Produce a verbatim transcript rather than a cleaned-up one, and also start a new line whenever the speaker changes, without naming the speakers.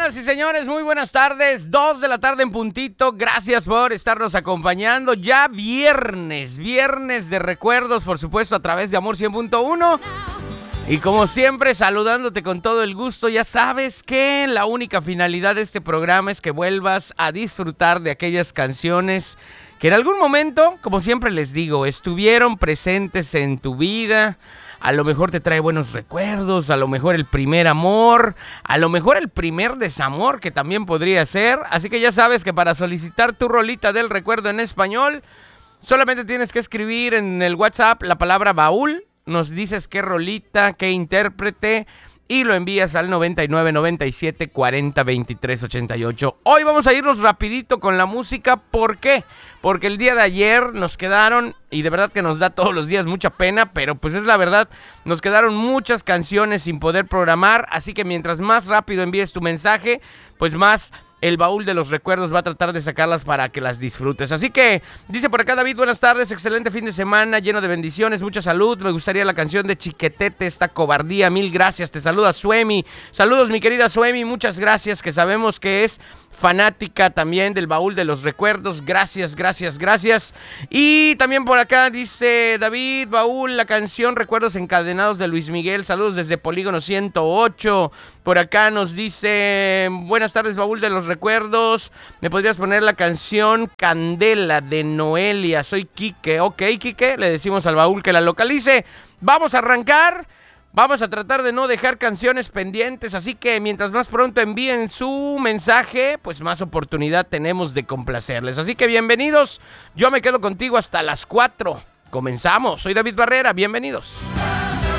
Señoras y señores, muy buenas tardes, dos de la tarde en puntito, gracias por estarnos acompañando, ya viernes, viernes de recuerdos, por supuesto, a través de Amor cien punto uno, y como siempre, saludándote con todo el gusto. Ya sabes que la única finalidad de este programa es que vuelvas a disfrutar de aquellas canciones que en algún momento, como siempre les digo, estuvieron presentes en tu vida. A lo mejor te trae buenos recuerdos, a lo mejor el primer amor, a lo mejor el primer desamor, que también podría ser. Así que ya sabes que para solicitar tu rolita del recuerdo en español, solamente tienes que escribir en el WhatsApp la palabra baúl, nos dices qué rolita, qué intérprete, y lo envías al noventa y nueve, noventa y siete, cuarenta, veintitrés, ochenta y ocho. Hoy vamos a irnos rapidito con la música. ¿Por qué? Porque el día de ayer nos quedaron, y de verdad que nos da todos los días mucha pena, pero pues es la verdad, nos quedaron muchas canciones sin poder programar, así que mientras más rápido envíes tu mensaje, pues más el baúl de los recuerdos va a tratar de sacarlas para que las disfrutes. Así que, dice por acá David, buenas tardes, excelente fin de semana, lleno de bendiciones, mucha salud. Me gustaría la canción de Chiquetete, esta cobardía, mil gracias. Te saluda Suemi. Saludos, mi querida Suemi, muchas gracias, que sabemos que es fanática también del baúl de los recuerdos. Gracias, gracias, gracias. Y también por acá dice David, baúl, la canción Recuerdos Encadenados de Luis Miguel. Saludos desde Polígono ciento ocho. Por acá nos dice, buenas tardes, baúl de los recuerdos. ¿Me podrías poner la canción Candela de Noelia? Soy Quique. Ok, Quique, le decimos al baúl que la localice. Vamos a arrancar. Vamos a tratar de no dejar canciones pendientes, así que mientras más pronto envíen su mensaje, pues más oportunidad tenemos de complacerles. Así que bienvenidos, yo me quedo contigo hasta las cuatro. Comenzamos, soy David Barrera, bienvenidos.